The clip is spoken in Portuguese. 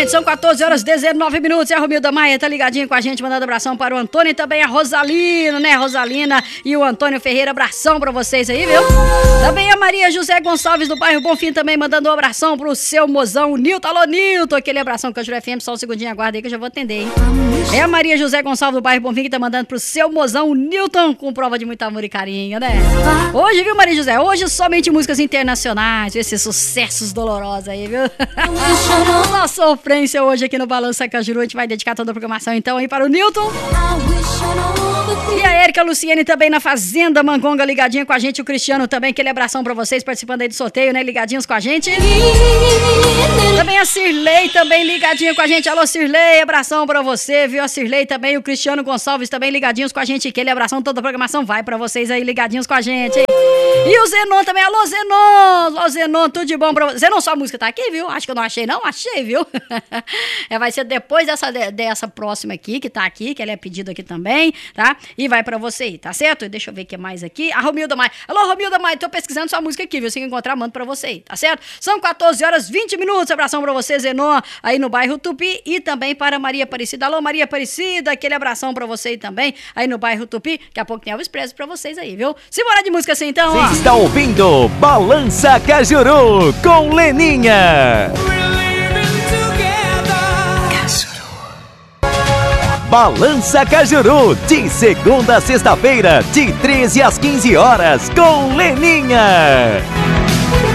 gente, são 14 horas e 19 minutos. E a Romilda Maia tá ligadinha com a gente, mandando abração para o Antônio e também a Rosalina, né? Rosalina e o Antônio Ferreira, abração pra vocês aí, viu? Também a Maria José Gonçalves do bairro Bonfim também mandando um abração pro seu mozão, o Nilton. Alô, Nilton, aquele abração que eu juro FM, só um segundinho, aguarda aí que eu já vou atender, hein? É a Maria José Gonçalves do bairro Bonfim que tá mandando pro seu mozão, o Nilton, com prova de muito amor e carinho, né? Hoje, viu, Maria José? Hoje somente músicas internacionais, esses sucessos dolorosos aí, viu? Uma sofrência hoje aqui no Balança Cajuru. A gente vai dedicar toda a programação então aí para o Nilton. E a Érica Luciene também na Fazenda Mangonga, ligadinha com a gente. O Cristiano também, aquele abração pra vocês, participando aí do sorteio, né? Ligadinhos com a gente. Também a Cirlei também ligadinha com a gente. Alô, Cirlei, abração pra você, viu? A Cirlei também, o Cristiano Gonçalves também ligadinhos com a gente. Aquele abração, toda a programação vai pra vocês aí, ligadinhos com a gente. E o Zenon também. Alô, Zenon! Alô, Zenon, tudo de bom pra você? Zenon, sua música tá aqui, viu? Acho que eu não achei, não? Achei, viu? Vai ser depois dessa próxima aqui, que tá aqui, que ela é pedido aqui também, tá? E vai pra você aí, tá certo? Deixa eu ver o que mais aqui. A Romilda Maia. Alô, Romilda Maia, tô pesquisando sua música aqui, viu? Se encontrar, mando pra você aí, tá certo? São 14 horas 20 minutos. Abração pra você, Zenon, aí no bairro Tupi. E também para Maria Aparecida. Alô, Maria Aparecida, aquele abração pra você aí também, aí no bairro Tupi. Daqui a pouco tem Elvis Presley pra vocês aí, viu? Simbora de música assim, então, ó. Você está ouvindo Balança Cajuru com Leninha. Balança Cajuru, de segunda a sexta-feira, de 13 às 15 horas, com Leninha.